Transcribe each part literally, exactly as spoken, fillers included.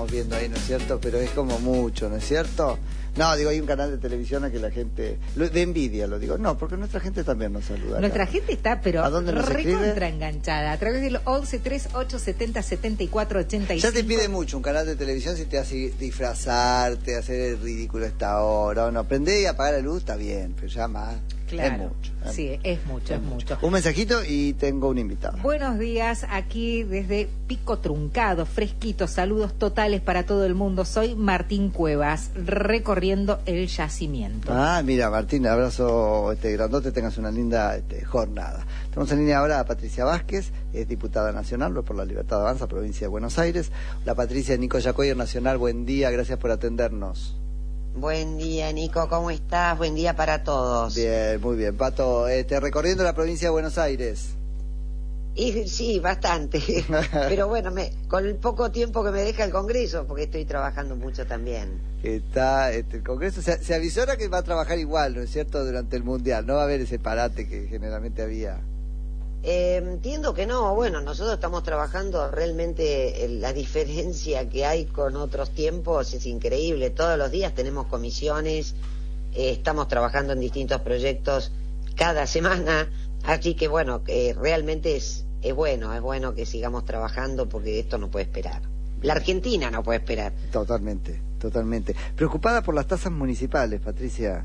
estamos viendo ahí, ¿no es cierto? Pero es como mucho, ¿no es cierto? No, digo, hay un canal de televisión a que la gente... De envidia lo digo. No, porque nuestra gente también nos saluda. Nuestra acá. gente está, pero ¿A dónde nos recontra escribe? enganchada. A través del once, treinta y ocho, setenta, setenta y cuatro, ochenta y cinco. Ya te pide mucho un canal de televisión si te hace disfrazarte, hacer el ridículo a esta hora. O no, prender y apagar la luz está bien, pero ya más... Claro, es mucho. Es sí, mucho, es mucho, es, es mucho. mucho. Un mensajito y tengo un invitado. Buenos días, aquí desde Pico Truncado, fresquito, saludos totales para todo el mundo. Soy Martín Cuevas, recorriendo el yacimiento. Ah, mira, Martín, abrazo este grandote, tengas una linda este, jornada. Tenemos en línea ahora a Patricia Vázquez, es diputada nacional por la Libertad Avanza, provincia de Buenos Aires. La Patricia Nico Yacoyer Nacional, buen día, gracias por atendernos. Buen día, Nico, ¿cómo estás? Buen día para todos. Bien, muy bien. Pato, este, recorriendo la provincia de Buenos Aires. Y, sí, bastante. Pero bueno, me, con el poco tiempo que me deja el Congreso, porque estoy trabajando mucho también. Está este, el Congreso, se, se avisora que va a trabajar igual, ¿no es cierto?, durante el Mundial. No va a haber ese parate que generalmente había. Eh, entiendo que no. Bueno, nosotros estamos trabajando realmente. eh, La diferencia que hay con otros tiempos es increíble. Todos los días tenemos comisiones, eh, estamos trabajando en distintos proyectos cada semana, así que bueno, eh, realmente es, es bueno, es bueno que sigamos trabajando porque esto no puede esperar. La Argentina no puede esperar. Totalmente, totalmente. Preocupada por las tasas municipales, Patricia.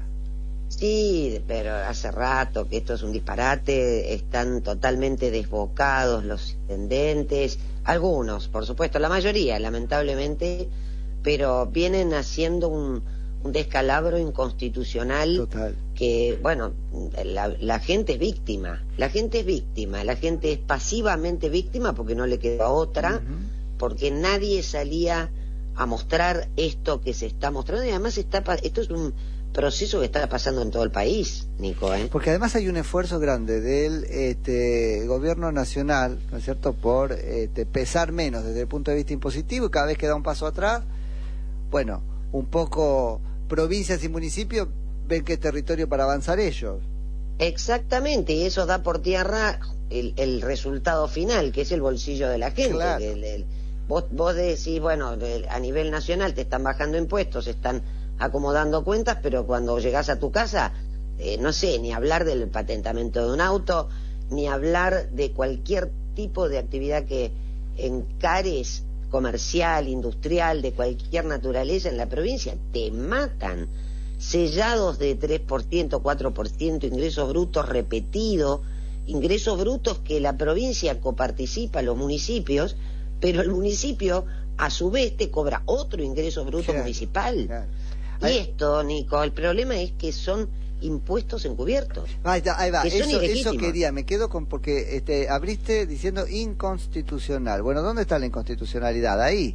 Sí, pero hace rato que esto es un disparate, están totalmente desbocados los intendentes, algunos, por supuesto, la mayoría, lamentablemente, pero vienen haciendo un, un descalabro inconstitucional. Total. Que, bueno, la, la gente es víctima, la gente es víctima, la gente es pasivamente víctima porque no le queda otra, uh-huh. porque nadie salía a mostrar esto que se está mostrando, y además está, esto es un proceso que está pasando en todo el país, Nico, ¿eh? Porque además hay un esfuerzo grande del este, gobierno nacional, ¿no es cierto?, por este, pesar menos desde el punto de vista impositivo, y cada vez que da un paso atrás, bueno, un poco provincias y municipios ven que es territorio para avanzar ellos. Exactamente, y eso da por tierra el, el resultado final, que es el bolsillo de la gente. Claro. El, el, vos, vos decís, bueno, el, a nivel nacional te están bajando impuestos, están acomodando cuentas, pero cuando llegás a tu casa, eh, no sé, ni hablar del patentamiento de un auto, ni hablar de cualquier tipo de actividad que encares, comercial, industrial, de cualquier naturaleza en la provincia, te matan. Sellados de tres por ciento, cuatro por ciento, ingresos brutos repetidos, ingresos brutos que la provincia coparticipa, los municipios, pero el municipio a su vez te cobra otro ingreso bruto claro, municipal. Claro. Y esto, Nico, el problema es que son impuestos encubiertos. Ahí, está, ahí va, que eso, eso quería, me quedo con, porque este, abriste diciendo inconstitucional. Bueno, ¿dónde está la inconstitucionalidad? Ahí.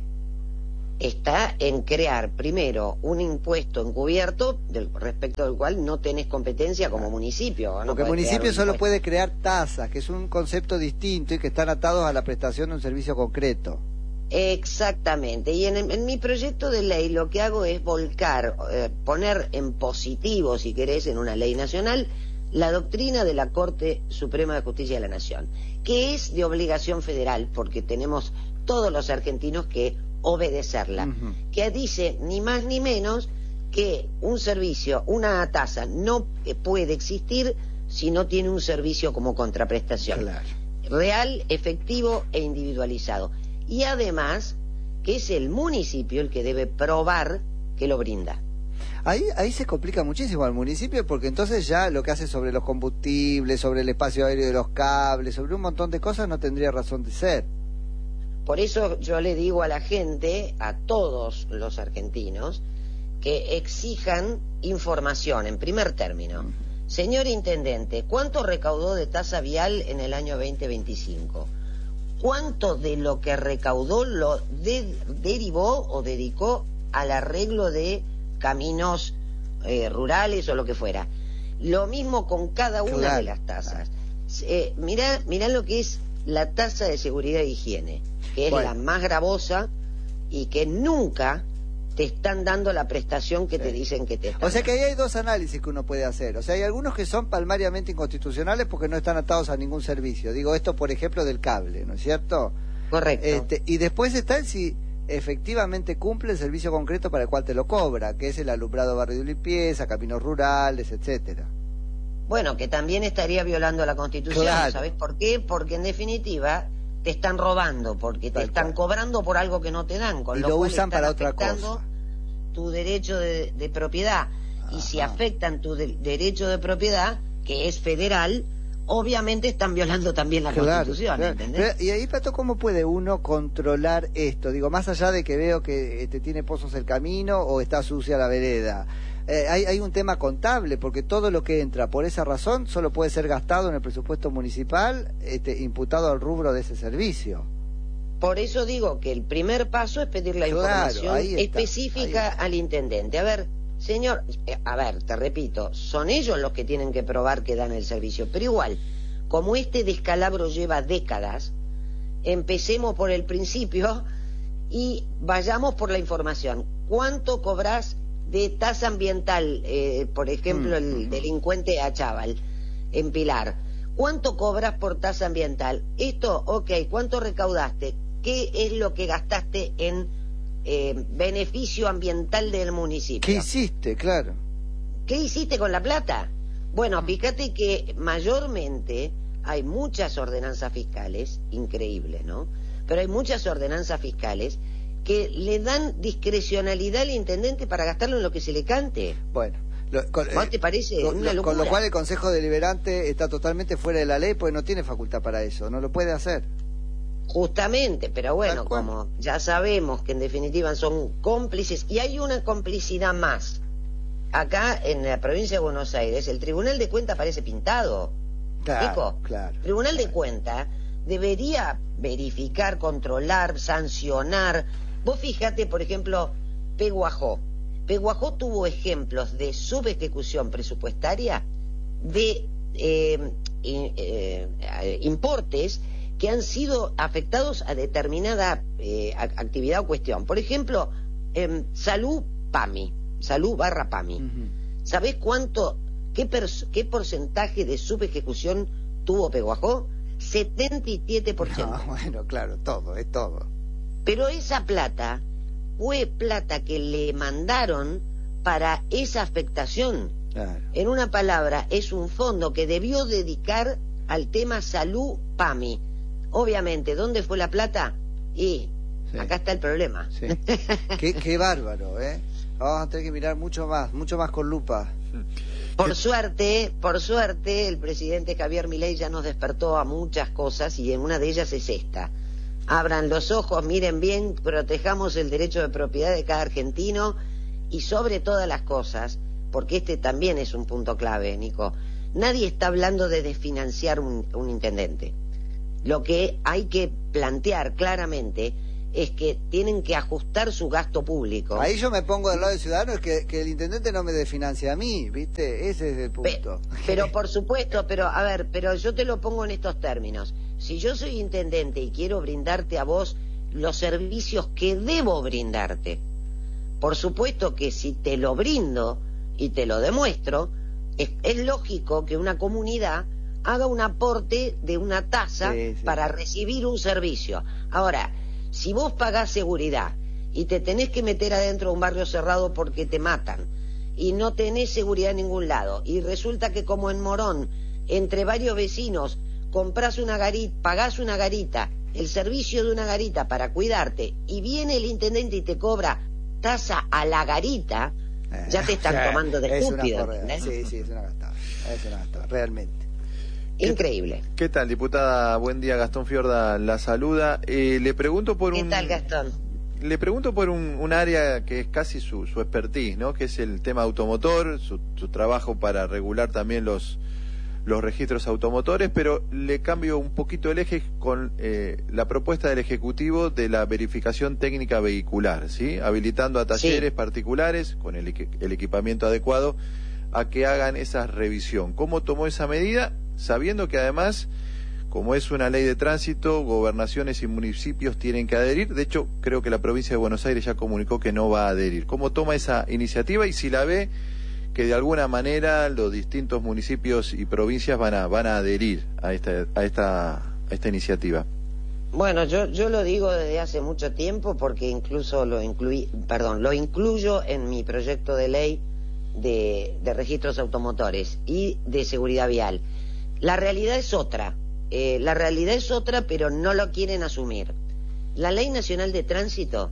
Está en crear, primero, un impuesto encubierto del, respecto del cual no tenés competencia como municipio. No porque el municipio solo puede crear tasas, que es un concepto distinto y que están atados a la prestación de un servicio concreto. Exactamente, y en, en mi proyecto de ley lo que hago es volcar, eh, poner en positivo, si querés, en una ley nacional, la doctrina de la Corte Suprema de Justicia de la Nación, que es de obligación federal, porque tenemos todos los argentinos que obedecerla, uh-huh. que dice ni más ni menos que un servicio, una tasa no puede existir si no tiene un servicio como contraprestación, claro. real, efectivo e individualizado. Y además que es el municipio el que debe probar que lo brinda. Ahí, ahí se complica muchísimo al municipio, porque entonces ya lo que hace sobre los combustibles, sobre el espacio aéreo de los cables, sobre un montón de cosas no tendría razón de ser. Por eso yo le digo a la gente, a todos los argentinos, que exijan información en primer término. Uh-huh. Señor Intendente, ¿cuánto recaudó de tasa vial en el año veinte veinticinco? ¿Cuánto de lo que recaudó lo de, derivó o dedicó al arreglo de caminos eh, rurales o lo que fuera? Lo mismo con cada una claro, de las tasas. Eh, mirá, mirá lo que es la tasa de seguridad e higiene, que es bueno. la más gravosa y que nunca te están dando la prestación que sí. te dicen que te están O sea que ahí dando. hay dos análisis que uno puede hacer. O sea, hay algunos que son palmariamente inconstitucionales porque no están atados a ningún servicio. Digo esto, por ejemplo, del cable, ¿no es cierto? Correcto. Este, y después está el si efectivamente cumple el servicio concreto para el cual te lo cobra, que es el alumbrado barrio de limpieza, caminos rurales, etcétera. Bueno, que también estaría violando la Constitución, Claro. ¿sabes por qué? Porque en definitiva te están robando, porque te Tal están cual. cobrando por algo que no te dan, con Y lo, lo cual usan están para otra afectando cosa. tu derecho de, de propiedad. Y si Ajá. afectan tu de- derecho de propiedad, que es federal, obviamente están violando también la Claro, Constitución, claro. ¿entendés? Pero, y ahí, Pato, ¿cómo puede uno controlar esto? Digo, más allá de que veo que este, tiene pozos el camino o está sucia la vereda. Eh, hay, hay un tema contable, porque todo lo que entra por esa razón solo puede ser gastado en el presupuesto municipal, este, imputado al rubro de ese servicio. Por eso digo que el primer paso es pedir la Claro, información ahí está, específica ahí está. al intendente. A ver, señor, eh, a ver, te repito, son ellos los que tienen que probar que dan el servicio, pero igual, como este descalabro lleva décadas, empecemos por el principio y vayamos por la información. ¿Cuánto cobras de tasa ambiental, eh, por ejemplo, Mm, el mm. delincuente Achával, en Pilar? ¿Cuánto cobras por tasa ambiental? Esto, ok, ¿cuánto recaudaste? ¿Qué es lo que gastaste en eh, beneficio ambiental del municipio? ¿Qué hiciste? Claro. ¿Qué hiciste con la plata? Bueno, fíjate que mayormente hay muchas ordenanzas fiscales, increíbles, ¿no? Pero hay muchas ordenanzas fiscales que le dan discrecionalidad al intendente para gastarlo en lo que se le cante. Bueno. Lo, con, ¿No te parece con, una lo, con lo locura? cual el Consejo Deliberante está totalmente fuera de la ley, porque no tiene facultad para eso, no lo puede hacer. Justamente, pero bueno, Tal cual. como ya sabemos que en definitiva son cómplices, y hay una complicidad más. Acá en la provincia de Buenos Aires, el Tribunal de Cuentas parece pintado. Claro, Nico, claro. el Tribunal de claro. Cuentas debería verificar, controlar, sancionar. Vos fíjate, por ejemplo, Peguajó. Peguajó tuvo ejemplos de subejecución presupuestaria de eh, in- eh, eh, importes que han sido afectados a determinada eh, a- actividad o cuestión. Por ejemplo, em, Salud PAMI, Salud barra PAMI. Ujú. ¿Sabés cuánto, qué, pers- qué porcentaje de subejecución tuvo Peguajó? setenta y siete por ciento. No, bueno, claro, todo, es todo. Pero esa plata fue plata que le mandaron para esa afectación. Claro. En una palabra, es un fondo que debió dedicar al tema Salud PAMI. Obviamente, ¿dónde fue la plata? Y Sí. acá está el problema. Sí. qué, qué bárbaro, ¿eh? Vamos a tener que mirar mucho más, mucho más con lupa. Por suerte, por suerte, el presidente Javier Milei ya nos despertó a muchas cosas y en una de ellas es esta. Abran los ojos, miren bien, protejamos el derecho de propiedad de cada argentino y sobre todas las cosas, porque este también es un punto clave, Nico, nadie está hablando de desfinanciar un, un intendente. Lo que hay que plantear claramente es que tienen que ajustar su gasto público. Ahí yo me pongo del lado del ciudadano, es que, que el intendente no me desfinancia a mí, ¿viste? Ese es el Pe- punto. Pero por supuesto, pero a ver, pero yo te lo pongo en estos términos. Si yo soy intendente y quiero brindarte a vos los servicios que debo brindarte, por supuesto que si te lo brindo y te lo demuestro, es, es lógico que una comunidad haga un aporte de una tasa Sí, sí. para recibir un servicio. Ahora, si vos pagás seguridad y te tenés que meter adentro de un barrio cerrado porque te matan y no tenés seguridad en ningún lado y resulta que como en Morón, entre varios vecinos, comprás una garita, pagás una garita, el servicio de una garita para cuidarte y viene el intendente y te cobra tasa a la garita, ya te están Sí, tomando de es una estúpido, correa. ¿entendés? Sí, sí, es una gastada, es una gastada, realmente. Increíble. ¿Qué tal, diputada? Buen día, Gastón Fiorda la saluda. Eh, le pregunto por ¿Qué un... tal, Gastón? Le pregunto por un, un área que es casi su, su expertise, ¿no? Que es el tema automotor, su, su trabajo para regular también los, los registros automotores, pero le cambio un poquito el eje con eh, la propuesta del Ejecutivo de la verificación técnica vehicular, ¿sí? Habilitando a talleres Sí. particulares con el, equi- el equipamiento adecuado a que hagan esa revisión. ¿Cómo tomó esa medida? Sabiendo que además, como es una ley de tránsito, gobernaciones y municipios tienen que adherir. De hecho, creo que la provincia de Buenos Aires ya comunicó que no va a adherir. ¿Cómo toma esa iniciativa y si la ve que de alguna manera los distintos municipios y provincias van a van a adherir a esta a esta a esta iniciativa? Bueno, yo yo lo digo desde hace mucho tiempo porque incluso lo incluí, perdón, lo incluyo en mi proyecto de ley de, de registros automotores y de seguridad vial. La realidad es otra, eh, la realidad es otra, pero no lo quieren asumir. La Ley Nacional de Tránsito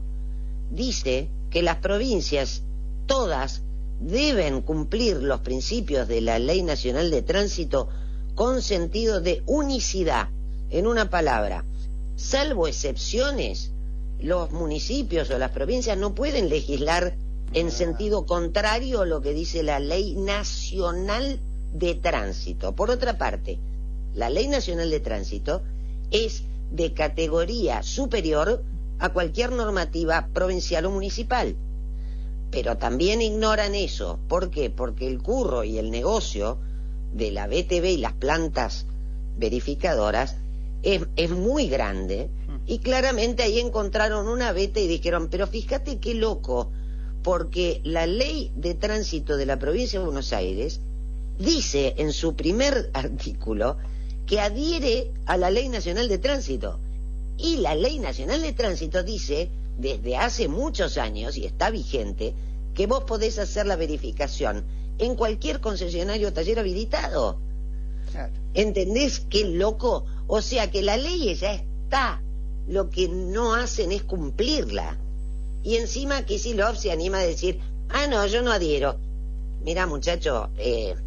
dice que las provincias todas deben cumplir los principios de la Ley Nacional de Tránsito con sentido de unicidad. En una palabra, salvo excepciones, los municipios o las provincias no pueden legislar en sentido contrario a lo que dice la Ley Nacional de Tránsito. Por otra parte, la Ley Nacional de Tránsito es de categoría superior a cualquier normativa provincial o municipal. Pero también ignoran eso. ¿Por qué? Porque el curro y el negocio de la B T V y las plantas verificadoras es, es muy grande, y claramente ahí encontraron una beta y dijeron, pero fíjate qué loco, porque la Ley de Tránsito de la provincia de Buenos Aires dice en su primer artículo que adhiere a la Ley Nacional de Tránsito, y la Ley Nacional de Tránsito dice desde hace muchos años, y está vigente, que vos podés hacer la verificación en cualquier concesionario o taller habilitado. Claro. ¿Entendés qué loco? O sea que la ley ya está, lo que no hacen es cumplirla. Y encima Kicillof se anima a decir, ah, no, yo no adhiero. Mira, muchacho, eh,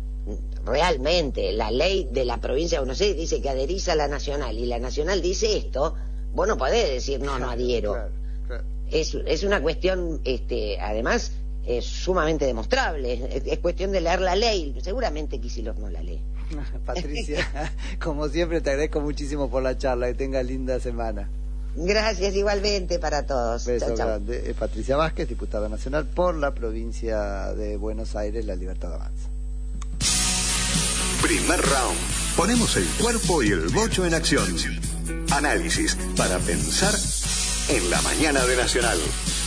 realmente la ley de la provincia de Buenos Aires dice que adherís a la nacional, y la nacional dice esto, vos no podés decir, no, no adhiero. Claro, claro. Es, es una cuestión, este, además, es sumamente demostrable, es, es cuestión de leer la ley. Seguramente Kicillof no la lee. Patricia, como siempre te agradezco muchísimo por la charla, que tengas linda semana. Gracias, igualmente para todos. Beso chau, chau. grande. Patricia Vázquez, diputada nacional por la provincia de Buenos Aires, La Libertad Avanza. Primer round. Ponemos el cuerpo y el bocho en acción. Análisis para pensar en la mañana de Nacional.